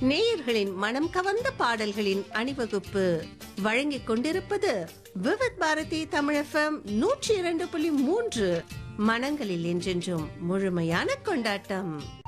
நேயர்களின் மனம் கவர்ந்த பாடல்களின் அணிவகுப்பு வழங்கிக் கொண்டிருப்பது விவித் பாரதி தமிழ் FM 102.3. மனங்களில் என்றென்றும் முழுமையான கொண்டாட்டம்.